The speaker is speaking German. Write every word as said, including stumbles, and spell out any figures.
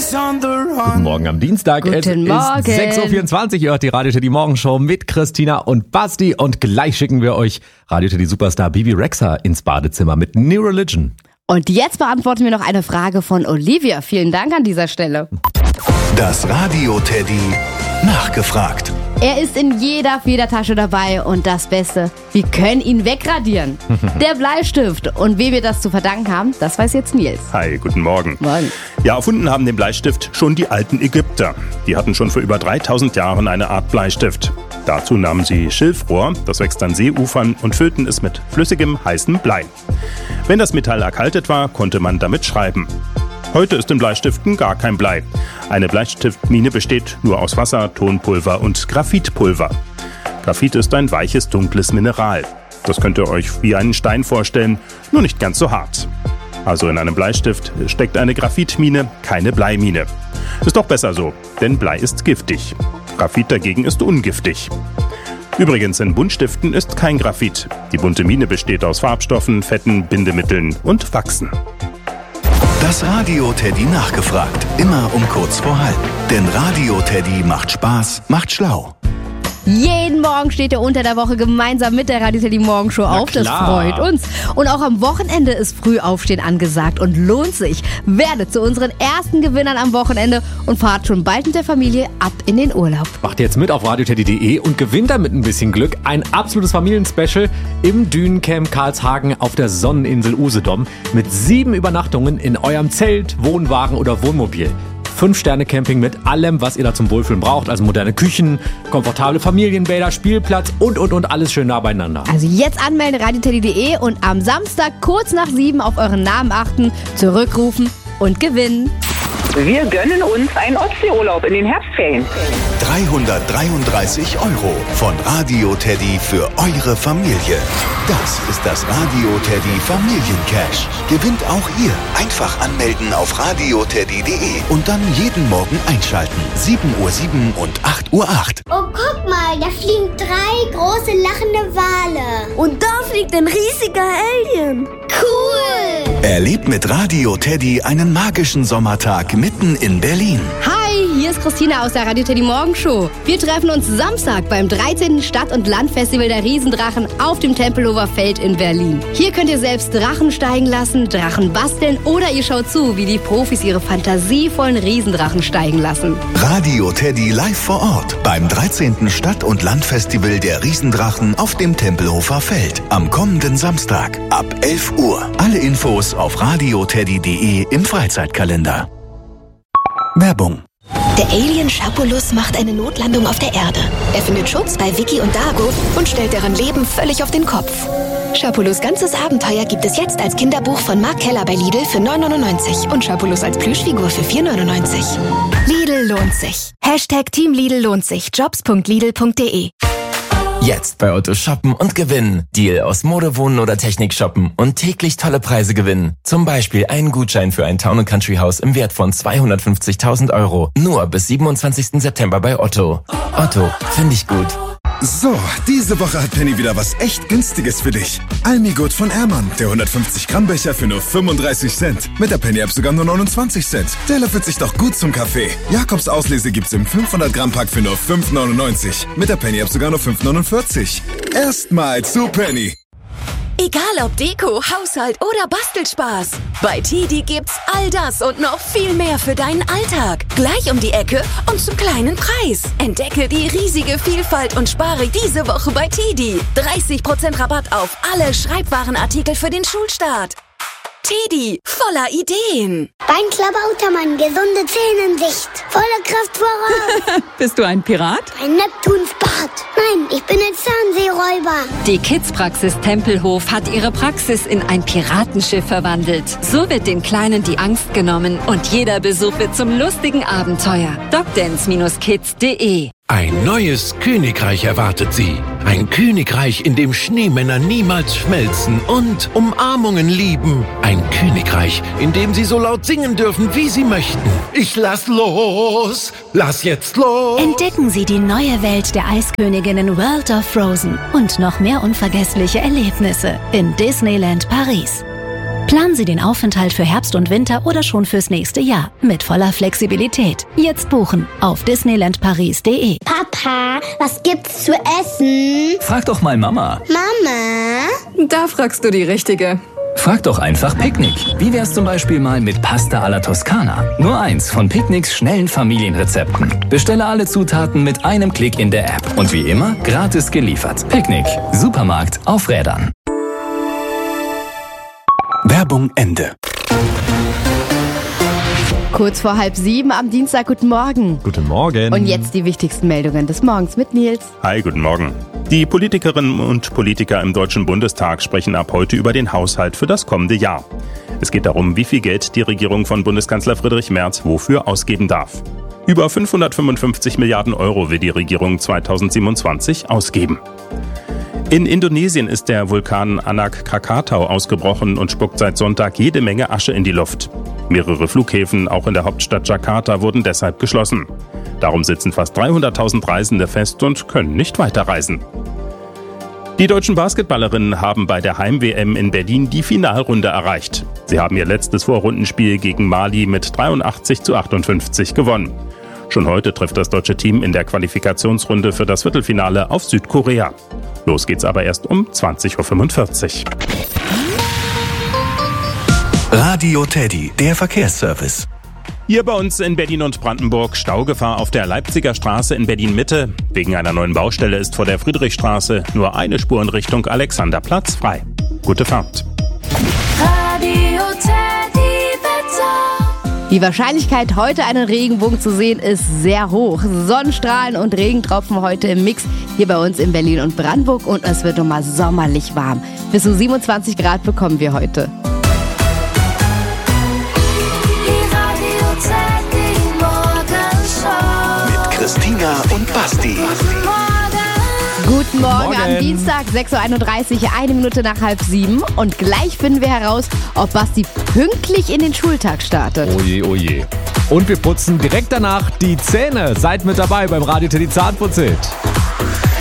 Guten Morgen am Dienstag. Guten es Morgen. ist sechs Uhr vierundzwanzig. Ihr hört die Radio Teddy Morgenshow mit Christina und Basti. Und gleich schicken wir euch Radio Teddy Superstar Bibi Rexha ins Badezimmer mit New Religion. Und jetzt beantworten wir noch eine Frage von Olivia. Vielen Dank an dieser Stelle. Das Radio Teddy nachgefragt. Er ist in jeder Federtasche dabei und das Beste, wir können ihn wegradieren. Der Bleistift. Und wem wir das zu verdanken haben, das weiß jetzt Nils. Hi, guten Morgen. Morgen. Ja, erfunden haben den Bleistift schon die alten Ägypter. Die hatten schon vor über dreitausend Jahren eine Art Bleistift. Dazu nahmen sie Schilfrohr, das wächst an Seeufern, und füllten es mit flüssigem, heißem Blei. Wenn das Metall erkaltet war, konnte man damit schreiben. Heute ist in Bleistiften gar kein Blei. Eine Bleistiftmine besteht nur aus Wasser, Tonpulver und Graphitpulver. Graphit ist ein weiches, dunkles Mineral. Das könnt ihr euch wie einen Stein vorstellen, nur nicht ganz so hart. Also in einem Bleistift steckt eine Graphitmine, keine Bleimine. Ist doch besser so, denn Blei ist giftig. Graphit dagegen ist ungiftig. Übrigens, in Buntstiften ist kein Graphit. Die bunte Mine besteht aus Farbstoffen, Fetten, Bindemitteln und Wachsen. Das Radio Teddy nachgefragt. Immer um kurz vor halb. Denn Radio Teddy macht Spaß, macht schlau. Jeden Morgen steht er unter der Woche gemeinsam mit der Radio Teddy Morgenshow auf. Das klar. freut uns. Und auch am Wochenende ist Frühaufstehen angesagt und lohnt sich. Werdet zu unseren ersten Gewinnern am Wochenende und fahrt schon bald mit der Familie ab in den Urlaub. Macht jetzt mit auf radioteddy punkt de und gewinnt damit ein bisschen Glück ein absolutes Familienspecial im Dünencamp Karlshagen auf der Sonneninsel Usedom mit sieben Übernachtungen in eurem Zelt, Wohnwagen oder Wohnmobil. Fünf-Sterne-Camping mit allem, was ihr da zum Wohlfühlen braucht. Also moderne Küchen, komfortable Familienbäder, Spielplatz und, und, und alles schön nah beieinander. Also jetzt anmelden, radioteddy punkt de und am Samstag kurz nach sieben auf euren Namen achten, zurückrufen und gewinnen. Wir gönnen uns einen Ostseeurlaub in den Herbstferien. dreihundertdreiunddreißig Euro von Radio Teddy für eure Familie. Das ist das Radio Teddy Familiencash. Gewinnt auch ihr. Einfach anmelden auf radioteddy punkt de und dann jeden Morgen einschalten. sieben Uhr sieben und acht Uhr acht. Oh, guck mal, da fliegen drei große lachende Wale. Und da fliegt ein riesiger Alien. Cool! Erlebt mit Radio Teddy einen magischen Sommertag mitten in Berlin. Hi, hier ist Christina aus der Radio Teddy Morgenshow. Wir treffen uns Samstag beim dreizehnten Stadt- und Landfestival der Riesendrachen auf dem Tempelhofer Feld in Berlin. Hier könnt ihr selbst Drachen steigen lassen, Drachen basteln oder ihr schaut zu, wie die Profis ihre fantasievollen Riesendrachen steigen lassen. Radio Teddy live vor Ort beim dreizehnten Stadt- und Landfestival der Riesendrachen auf dem Tempelhofer Feld am kommenden Samstag ab elf Uhr. Alle Infos auf radioteddy punkt de im Freizeitkalender. Werbung. Der Alien Schapulus macht eine Notlandung auf der Erde. Er findet Schutz bei Vicky und Dago und stellt deren Leben völlig auf den Kopf. Schapulus' ganzes Abenteuer gibt es jetzt als Kinderbuch von Mark Keller bei Lidl für neun neunundneunzig und Schapulus als Plüschfigur für vier neunundneunzig. Lidl lohnt sich. Hashtag Team Lidl lohnt sich. Jobs punkt lidl punkt de. Jetzt bei Otto shoppen und gewinnen. Deal aus Mode, Wohnen oder Technik shoppen und täglich tolle Preise gewinnen. Zum Beispiel einen Gutschein für ein Town- und Country-Haus im Wert von zweihundertfünfzigtausend Euro. Nur bis siebenundzwanzigsten September bei Otto. Otto, finde ich gut. So, diese Woche hat Penny wieder was echt Günstiges für dich. Almigut von Ehrmann, der hundertfünfzig Gramm Becher für nur fünfunddreißig Cent. Mit der Penny-App sogar nur neunundzwanzig Cent. Der löffelt sich doch gut zum Kaffee. Jakobs Auslese gibt's im fünfhundert Gramm Pack für nur fünf neunundneunzig. Mit der Penny-App sogar nur fünf neunundvierzig. Erstmal zu Penny. Egal ob Deko, Haushalt oder Bastelspaß. Bei Teddy gibt's all das und noch viel mehr für deinen Alltag. Gleich um die Ecke und zum kleinen Preis. Entdecke die riesige Vielfalt und spare diese Woche bei Teddy. dreißig Prozent Rabatt auf alle Schreibwarenartikel für den Schulstart. Teddy, voller Ideen. Bein Klabautermann, gesunde Zähne in Sicht. Voller Kraft voraus. Bist du ein Pirat? Ein Neptunsbart. Nein, ich bin ein Zahnseeräuber. Die Kids-Praxis Tempelhof hat ihre Praxis in ein Piratenschiff verwandelt. So wird den Kleinen die Angst genommen und jeder Besuch wird zum lustigen Abenteuer. docdance kids punkt de Ein neues Königreich erwartet Sie. Ein Königreich, in dem Schneemänner niemals schmelzen und Umarmungen lieben. Ein Königreich, in dem Sie so laut singen dürfen, wie Sie möchten. Ich lass los, lass jetzt los. Entdecken Sie die neue Welt der Eisköniginnen World of Frozen und noch mehr unvergessliche Erlebnisse in Disneyland Paris. Planen Sie den Aufenthalt für Herbst und Winter oder schon fürs nächste Jahr mit voller Flexibilität. Jetzt buchen auf disneyland paris punkt de. Papa, was gibt's zu essen? Frag doch mal Mama. Mama? Da fragst du die Richtige. Frag doch einfach Picknick. Wie wär's zum Beispiel mal mit Pasta alla Toskana? Nur eins von Picknicks schnellen Familienrezepten. Bestelle alle Zutaten mit einem Klick in der App. Und wie immer, gratis geliefert. Picknick. Supermarkt auf Rädern. Werbung Ende. Kurz vor halb sieben am Dienstag, guten Morgen. Guten Morgen. Und jetzt die wichtigsten Meldungen des Morgens mit Nils. Hi, guten Morgen. Die Politikerinnen und Politiker im Deutschen Bundestag sprechen ab heute über den Haushalt für das kommende Jahr. Es geht darum, wie viel Geld die Regierung von Bundeskanzler Friedrich Merz wofür ausgeben darf. Über fünfhundertfünfundfünfzig Milliarden Euro will die Regierung zweitausendsiebenundzwanzig ausgeben. In Indonesien ist der Vulkan Anak Krakatau ausgebrochen und spuckt seit Sonntag jede Menge Asche in die Luft. Mehrere Flughäfen, auch in der Hauptstadt Jakarta, wurden deshalb geschlossen. Darum sitzen fast dreihunderttausend Reisende fest und können nicht weiterreisen. Die deutschen Basketballerinnen haben bei der Heim-W M in Berlin die Finalrunde erreicht. Sie haben ihr letztes Vorrundenspiel gegen Mali mit dreiundachtzig zu achtundfünfzig gewonnen. Schon heute trifft das deutsche Team in der Qualifikationsrunde für das Viertelfinale auf Südkorea. Los geht's aber erst um zwanzig Uhr fünfundvierzig. Radio Teddy, der Verkehrsservice. Hier bei uns in Berlin und Brandenburg Staugefahr auf der Leipziger Straße in Berlin-Mitte. Wegen einer neuen Baustelle ist vor der Friedrichstraße nur eine Spur in Richtung Alexanderplatz frei. Gute Fahrt. Radio Teddy Wetter. Die Wahrscheinlichkeit, heute einen Regenbogen zu sehen, ist sehr hoch. Sonnenstrahlen und Regentropfen heute im Mix hier bei uns in Berlin und Brandenburg und es wird nochmal sommerlich warm. Bis zu siebenundzwanzig Grad bekommen wir heute. Christina und Basti. Guten Morgen, Morgen am Dienstag, sechs Uhr einunddreißig, eine Minute nach halb sieben. Und gleich finden wir heraus, ob Basti pünktlich in den Schultag startet. Oje, oje. Und wir putzen direkt danach die Zähne. Seid mit dabei beim Radio Teddy Zahnputzhit.